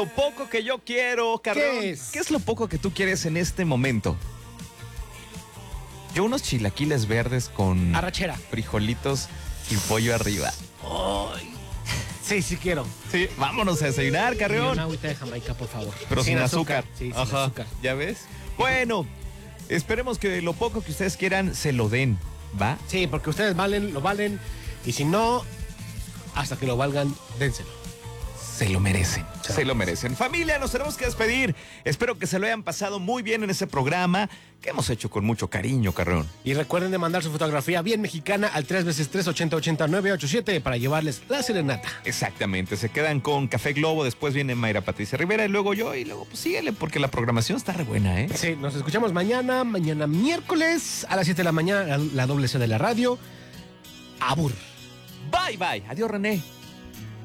Lo poco que yo quiero, Carreón. ¿Qué es lo poco que tú quieres en este momento? Yo unos chilaquiles verdes con arrachera, frijolitos y pollo arriba. Ay. Sí quiero. Sí, vámonos a desayunar, Y Carreón. una agüita de Jamaica, por favor. Pero sin azúcar. Sí, sin Ajá. azúcar. ¿Ya ves? Bueno, esperemos que lo poco que ustedes quieran se lo den, ¿va? Sí, porque ustedes lo valen. Y si no, hasta que lo valgan, dénselo. Se lo merecen, se lo merecen. Familia, nos tenemos que despedir. Espero que se lo hayan pasado muy bien en ese programa que hemos hecho con mucho cariño, Carreón. Y recuerden de mandar su fotografía bien mexicana al 3x3 8080 para llevarles la serenata. Exactamente, se quedan con Café Globo, después viene Mayra Patricia Rivera y luego yo, y luego pues síguele porque la programación está re buena, ¿eh? Sí, nos escuchamos mañana miércoles a las 7 de la mañana, la doble C de la radio. Abur. Bye, bye. Adiós, René.